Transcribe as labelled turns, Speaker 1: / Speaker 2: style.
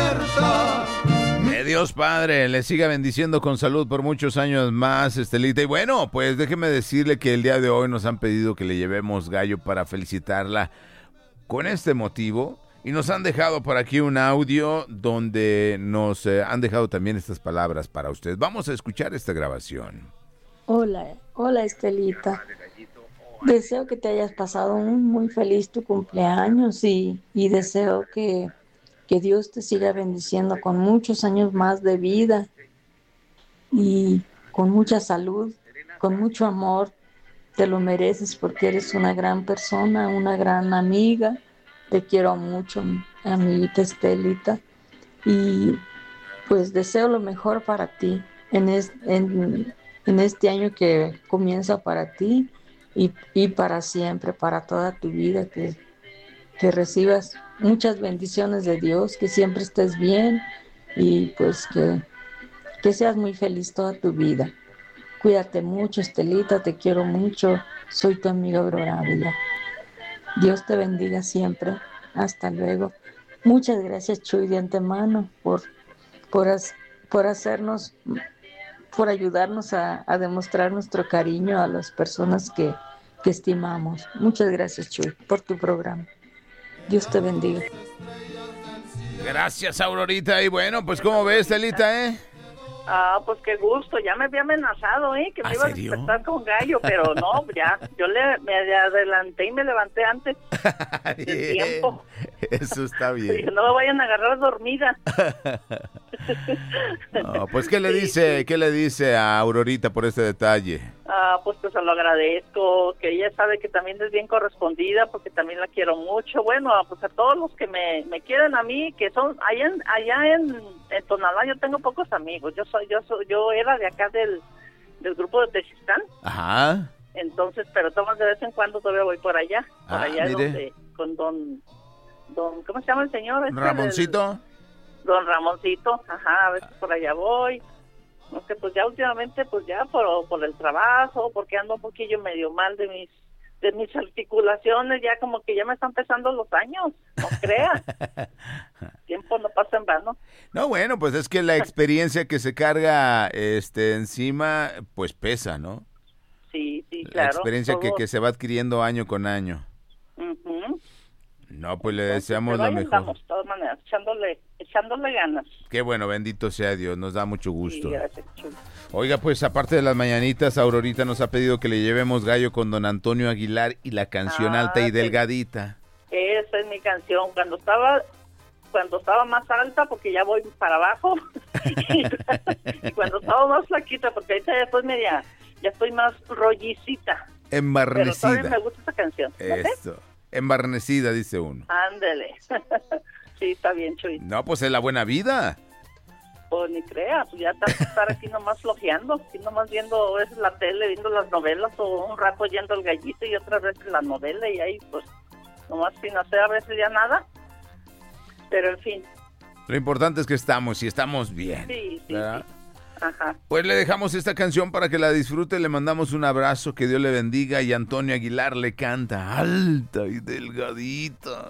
Speaker 1: fuerza.
Speaker 2: Que Dios Padre le siga bendiciendo con salud por muchos años más, Estelita. Y bueno, pues déjeme decirle que el día de hoy nos han pedido que le llevemos gallo para felicitarla con este motivo. Y nos han dejado por aquí un audio donde nos han dejado también estas palabras para usted. Vamos a escuchar esta grabación.
Speaker 3: Hola Estelita. Deseo que te hayas pasado un muy feliz tu cumpleaños y deseo que Dios te siga bendiciendo con muchos años más de vida y con mucha salud, con mucho amor. Te lo mereces porque eres una gran persona, una gran amiga. Te quiero mucho, amiguita Estelita. Y pues deseo lo mejor para ti en este año que comienza para ti y para siempre, para toda tu vida, que recibas muchas bendiciones de Dios, que siempre estés bien y pues que seas muy feliz toda tu vida. Cuídate mucho, Estelita, te quiero mucho, soy tu amiga Aurora Ávila. Dios te bendiga siempre. Hasta luego. Muchas gracias, Chuy, de antemano por hacernos, por ayudarnos a demostrar nuestro cariño a las personas que estimamos. Muchas gracias, Chuy, por tu programa. Dios te bendiga.
Speaker 2: Gracias, Aurorita. Y bueno, pues ¿cómo ves, Estelita,
Speaker 4: Pues qué gusto, ya me había amenazado, que me iba a despertar con gallo, pero no, ya, yo me adelanté y me levanté antes del tiempo.
Speaker 2: Eso está bien.
Speaker 4: Que no me vayan a agarrar dormida.
Speaker 2: No, pues ¿qué le dice a Aurorita por este detalle?
Speaker 4: Pues que se lo agradezco, que ella sabe que también es bien correspondida, porque también la quiero mucho. Bueno, pues a todos los que me quieren a mí, que son allá en Tonalá, yo tengo pocos amigos. Yo era de acá del grupo de Texistán.
Speaker 2: Ajá.
Speaker 4: Entonces, pero tomas de vez en cuando todavía voy por allá,
Speaker 2: mire.
Speaker 4: donde, con don, ¿cómo se llama el señor?
Speaker 2: Ramoncito.
Speaker 4: Don Ramoncito, ajá, a veces por allá voy. No sé, pues ya últimamente, pues ya por el trabajo, porque ando un poquillo medio mal de mis articulaciones, ya como que ya me están pesando los años, no creas. Tiempo no pasa en vano.
Speaker 2: No, bueno, pues es que la experiencia que se carga encima, pues pesa, ¿no?
Speaker 4: Sí, claro.
Speaker 2: La experiencia que se va adquiriendo año con año.
Speaker 4: Uh-huh.
Speaker 2: No, pues le deseamos lo mejor.
Speaker 4: Estamos, de todas maneras, echándole ganas.
Speaker 2: Qué bueno, bendito sea Dios, nos da mucho gusto.
Speaker 4: Sí, gracias, Chuy.
Speaker 2: Oiga, pues aparte de las mañanitas, Aurorita nos ha pedido que le llevemos gallo con don Antonio Aguilar y la canción Alta y Delgadita.
Speaker 4: Esa es mi canción, cuando estaba más alta, porque ya voy para abajo, y cuando estaba más flaquita, porque ahorita ya estoy más rollicita.
Speaker 2: Embarnecida.
Speaker 4: Pero todavía me gusta esa canción.
Speaker 2: Eso. Embarnecida, dice uno.
Speaker 4: Ándele. Sí, está bien, Chuy.
Speaker 2: No, pues es la buena vida.
Speaker 4: Pues ni crea, pues ya estar aquí nomás flojeando, aquí nomás viendo a veces la tele, viendo las novelas, o un rato yendo al gallito y otra vez la novela, y ahí pues nomás sin hacer a veces ya nada. Pero en fin.
Speaker 2: Lo importante es que estamos y estamos bien.
Speaker 4: Sí.
Speaker 2: Ajá. Pues le dejamos esta canción para que la disfrute, le mandamos un abrazo, que Dios le bendiga, y Antonio Aguilar le canta Alta y Delgadita.